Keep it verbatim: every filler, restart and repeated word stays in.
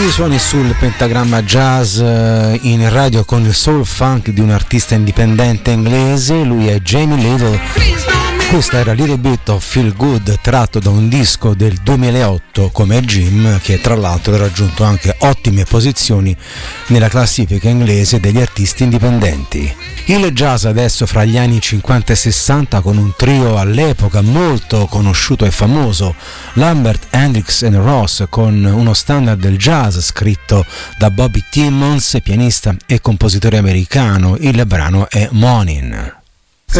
Nuovi suoni sul Pentagramma Jazz in radio con il soul funk di un artista indipendente inglese, lui è Jamie Little. Questa era Little Bit of Feel Good, tratto da un disco del duemilaotto come Jim, che tra l'altro ha raggiunto anche ottime posizioni nella classifica inglese degli artisti indipendenti. Il jazz adesso fra gli anni cinquanta e sessanta con un trio all'epoca molto conosciuto e famoso, Lambert, Hendrix and Ross, con uno standard del jazz scritto da Bobby Timmons, pianista e compositore americano. Il brano è Morning.